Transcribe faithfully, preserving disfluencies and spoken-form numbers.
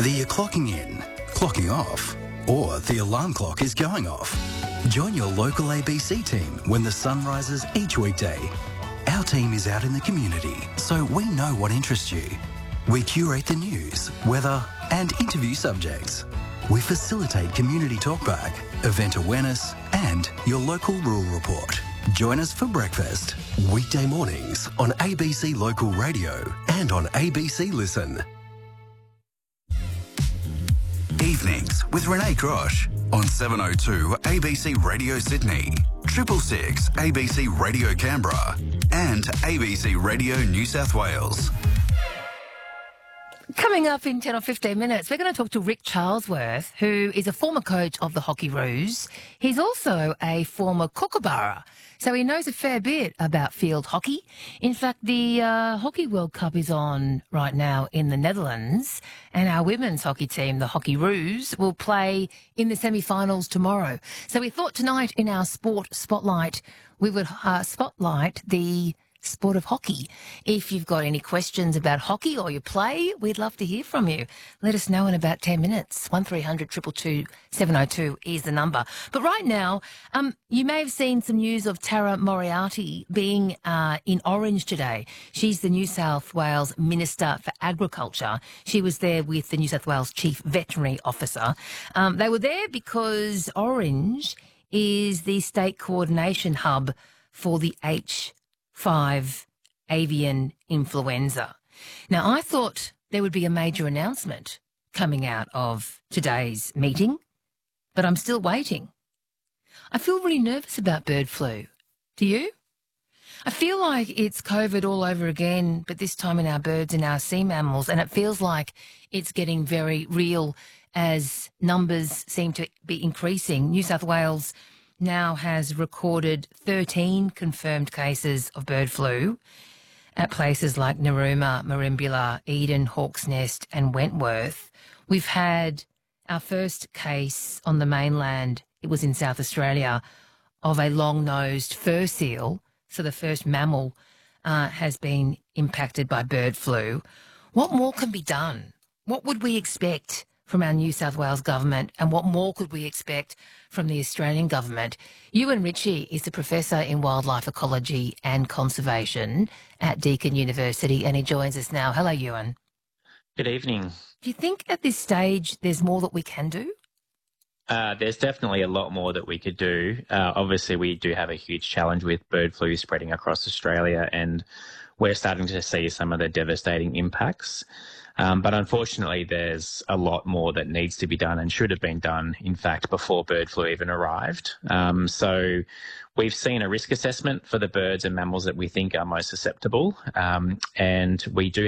Whether you're clocking in, clocking off, or the alarm clock is going off, join your local A B C team when the sun rises each weekday. Our team is out in the community, so we know what interests you. We curate the news, weather, and interview subjects. We facilitate community talkback, event awareness, and your local rural report. Join us for breakfast. Weekday mornings on A B C Local Radio and on A B C Listen. Evenings with Renee Grosh on seven oh two A B C Radio Sydney, triple six A B C Radio Canberra, and A B C Radio New South Wales. Coming up in ten or fifteen minutes, we're going to talk to Rick Charlesworth, who is a former coach of the Hockey Roos. He's also a former kookaburra, so he knows a fair bit about field hockey. In fact, the uh, Hockey World Cup is on right now in the Netherlands, and our women's hockey team, the Hockey Roos, will play in the semi-finals tomorrow. So we thought tonight in our Sport Spotlight, we would uh, spotlight the sport of hockey. If you've got any questions about hockey or your play, we'd love to hear from you. Let us know in about ten minutes. one three hundred two two two seven oh two is the number. But right now, um, you may have seen some news of Tara Moriarty being uh, in Orange today. She's the New South Wales Minister for Agriculture. She was there with the New South Wales Chief Veterinary Officer. Um, they were there because Orange is the state coordination hub for the H five avian influenza. Now, I thought there would be a major announcement coming out of today's meeting, but I'm still waiting. I feel really nervous about bird flu. Do you? I feel like it's COVID all over again, but this time in our birds and our sea mammals, and it feels like it's getting very real as numbers seem to be increasing. New South Wales now has recorded thirteen confirmed cases of bird flu at places like Narooma, Merimbula, Eden, Hawk's Nest and Wentworth. We've had our first case on the mainland, it was in South Australia, of a long-nosed fur seal. So the first mammal uh, has been impacted by bird flu. What more can be done? What would we expect from our New South Wales government, and what more could we expect from the Australian government? Ewan Ritchie is a professor in wildlife ecology and conservation at Deakin University, and he joins us now. Hello, Ewan. Good evening. Do you think at this stage there's more that we can do? Uh, there's definitely a lot more that we could do. Uh, obviously, we do have a huge challenge with bird flu spreading across Australia, and we're starting to see some of the devastating impacts. Um, but unfortunately, there's a lot more that needs to be done and should have been done, in fact, before bird flu even arrived. Um, so we've seen a risk assessment for the birds and mammals that we think are most susceptible, um, and we do